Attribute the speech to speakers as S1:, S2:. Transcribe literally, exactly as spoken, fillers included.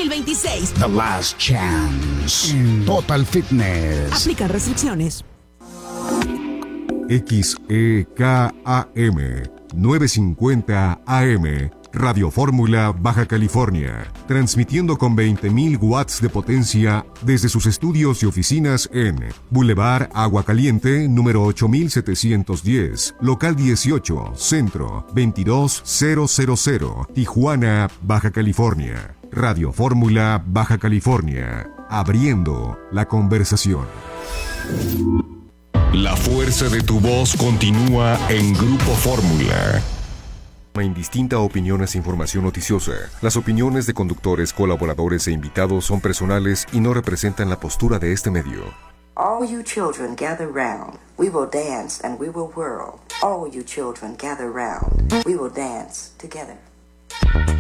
S1: mil veintiséis.
S2: The Last Chance. Total Fitness.
S1: Aplica restricciones.
S3: X E K A M novecientos cincuenta A M, Radio Fórmula, Baja California, transmitiendo con veinte mil watts de potencia desde sus estudios y oficinas en Boulevard Agua Caliente, número ocho mil setecientos diez, local dieciocho, Centro, veintidós mil, Tijuana, Baja California. Radio Fórmula, Baja California, abriendo la conversación.
S4: La fuerza de tu voz continúa en Grupo Fórmula.
S3: Indistinta opiniones e información noticiosa. Las opiniones de conductores, colaboradores e invitados son personales y no representan la postura de este medio.
S5: All you children gather round. We will dance and we will whirl. All you children gather round. We will dance together.